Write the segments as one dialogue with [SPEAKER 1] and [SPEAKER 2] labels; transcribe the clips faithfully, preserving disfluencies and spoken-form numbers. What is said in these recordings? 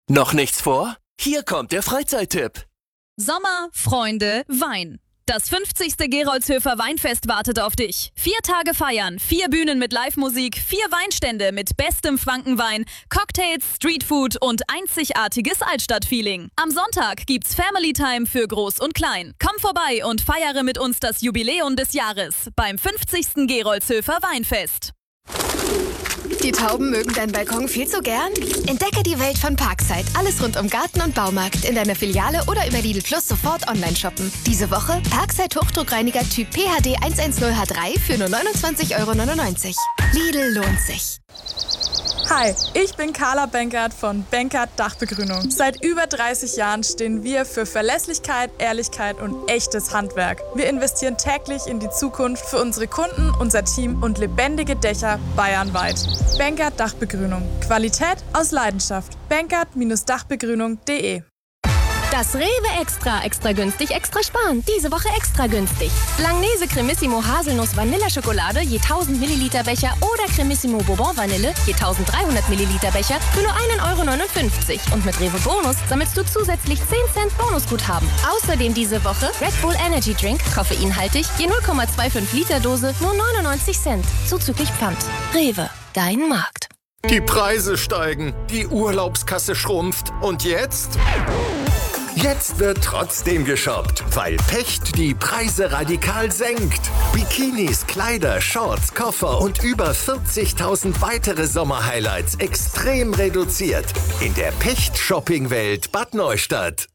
[SPEAKER 1] Noch nichts vor? Hier kommt der Freizeittipp.
[SPEAKER 2] Sommer, Freunde, Wein. Das fünfzigste Gerolzhöfer Weinfest wartet auf dich. Vier Tage feiern, vier Bühnen mit Live-Musik, vier Weinstände mit bestem Frankenwein, Cocktails, Streetfood und einzigartiges Altstadtfeeling. Am Sonntag gibt's Family Time für Groß und Klein. Komm vorbei und feiere mit uns das Jubiläum des Jahres beim fünfzigsten Gerolzhöfer Weinfest.
[SPEAKER 3] Die Tauben mögen deinen Balkon viel zu gern? Entdecke die Welt von Parkside. Alles rund um Garten und Baumarkt. In deiner Filiale oder über Lidl Plus sofort online shoppen. Diese Woche Parkside Hochdruckreiniger Typ P H D hundertzehn H drei für nur neunundzwanzig Euro neunundneunzig. Lidl lohnt sich.
[SPEAKER 4] Hi, ich bin Carla Benkert von Benkert Dachbegrünung. Seit über dreißig Jahren stehen wir für Verlässlichkeit, Ehrlichkeit und echtes Handwerk. Wir investieren täglich in die Zukunft für unsere Kunden, unser Team und lebendige Dächer bayernweit. Benkert Dachbegrünung. Qualität aus Leidenschaft. benkert Dachbegrünung punkt de.
[SPEAKER 5] Das Rewe Extra, extra günstig, extra sparen. Diese Woche extra günstig. Langnese Cremissimo Haselnuss Vanilleschokolade je tausend Milliliter Becher oder Cremissimo Bourbon Vanille je tausenddreihundert Milliliter Becher für nur ein Euro neunundfünfzig. Und mit Rewe Bonus sammelst du zusätzlich zehn Cent Bonusguthaben. Außerdem diese Woche Red Bull Energy Drink, koffeinhaltig, je null Komma fünfundzwanzig Liter Dose, nur neunundneunzig Cent. Zuzüglich Pfand. Rewe, dein Markt.
[SPEAKER 6] Die Preise steigen, die Urlaubskasse schrumpft und jetzt? Jetzt wird trotzdem geshoppt, weil Pecht die Preise radikal senkt. Bikinis, Kleider, Shorts, Koffer und über vierzigtausend weitere Sommerhighlights extrem reduziert. In der Pecht-Shopping-Welt Bad Neustadt.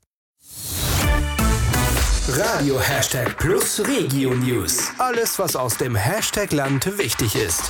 [SPEAKER 7] Radio Hashtag Plus Regio News. Alles, was aus dem Hashtag Land wichtig ist.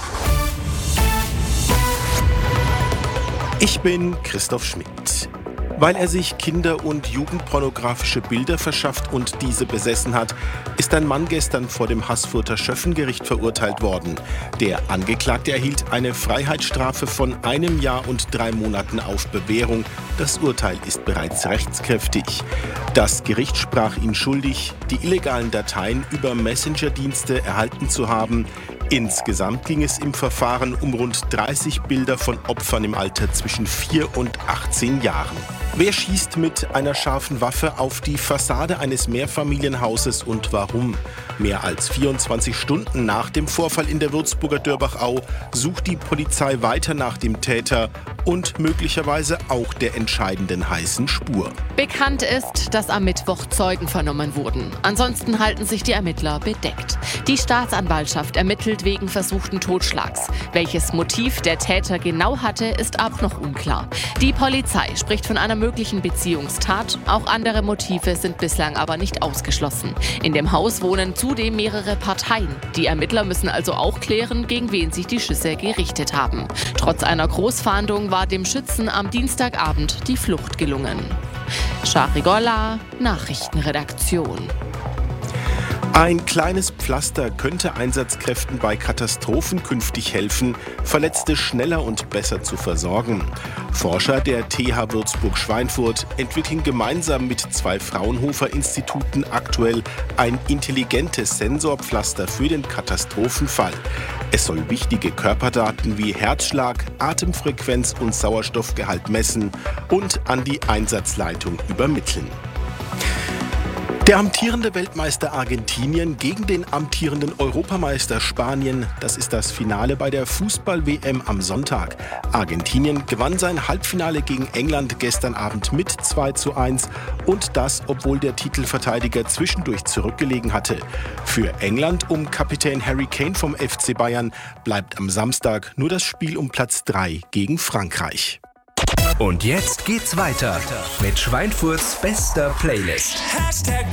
[SPEAKER 8] Ich bin Christoph Schmidt. Weil er sich kinder- und jugendpornografische Bilder verschafft und diese besessen hat, ist ein Mann gestern vor dem Haßfurter Schöffengericht verurteilt worden. Der Angeklagte erhielt eine Freiheitsstrafe von einem Jahr und drei Monaten auf Bewährung. Das Urteil ist bereits rechtskräftig. Das Gericht sprach ihn schuldig, die illegalen Dateien über Messenger-Dienste erhalten zu haben. Insgesamt ging es im Verfahren um rund dreißig Bilder von Opfern im Alter zwischen vier und achtzehn Jahren. Wer schießt mit einer scharfen Waffe auf die Fassade eines Mehrfamilienhauses und warum? Mehr als vierundzwanzig Stunden nach dem Vorfall in der Würzburger Dörbachau sucht die Polizei weiter nach dem Täter und möglicherweise auch der entscheidenden heißen Spur.
[SPEAKER 9] Bekannt ist, dass am Mittwoch Zeugen vernommen wurden. Ansonsten halten sich die Ermittler bedeckt. Die Staatsanwaltschaft ermittelt wegen versuchten Totschlags. Welches Motiv der Täter genau hatte, ist auch noch unklar. Die Polizei spricht von einer möglichen Beziehungstat. Auch andere Motive sind bislang aber nicht ausgeschlossen. In dem Haus wohnen zudem mehrere Parteien. Die Ermittler müssen also auch klären, gegen wen sich die Schüsse gerichtet haben. Trotz einer Großfahndung war dem Schützen am Dienstagabend die Flucht gelungen. Charigola, Nachrichtenredaktion.
[SPEAKER 8] Ein kleines Pflaster könnte Einsatzkräften bei Katastrophen künftig helfen, Verletzte schneller und besser zu versorgen. Forscher der T H Würzburg-Schweinfurt entwickeln gemeinsam mit zwei Fraunhofer-Instituten aktuell ein intelligentes Sensorpflaster für den Katastrophenfall. Es soll wichtige Körperdaten wie Herzschlag, Atemfrequenz und Sauerstoffgehalt messen und an die Einsatzleitung übermitteln. Der amtierende Weltmeister Argentinien gegen den amtierenden Europameister Spanien. Das ist das Finale bei der Fußball-W M am Sonntag. Argentinien gewann sein Halbfinale gegen England gestern Abend mit zwei zu eins. Und das, obwohl der Titelverteidiger zwischendurch zurückgelegen hatte. Für England um Kapitän Harry Kane vom F C Bayern bleibt am Samstag nur das Spiel um Platz drei gegen Frankreich.
[SPEAKER 7] Und jetzt geht's weiter mit Schweinfurts bester Playlist.